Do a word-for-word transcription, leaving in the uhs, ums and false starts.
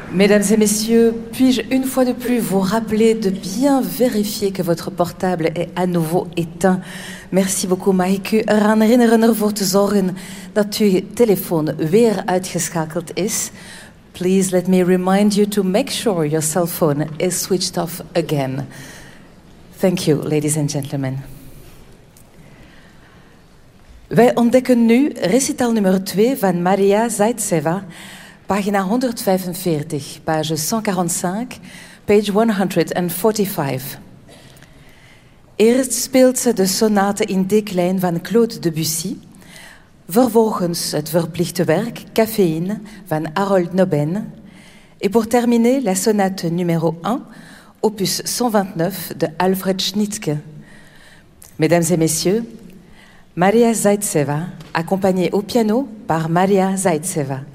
Mesdames et messieurs, puis-je une fois de plus vous rappeler de bien vérifier que votre portable est à nouveau éteint. Merci beaucoup. Mag ik u eraan herinneren ervoor te zorgen dat uw telefoon weer uitgeschakeld is. Please let me remind you to make sure your cell phone is switched off again. Thank you, ladies and gentlemen. Wij ontdekken nu recital nummer twee van Maria Zaitseva, pagina honderdvijfenveertig, page cent quarante-cinq, page honderdvijfenveertig. Eerst speelt ze de sonate in D-klein van Claude Debussy, vervolgens het verplichte werk Caféine van Harold Noben, et pour terminer la sonate numéro un, opus cent vingt-neuf de Alfred Schnittke. Mesdames et messieurs, Maria Zaitseva, accompagnée au piano par Maria Zaitseva.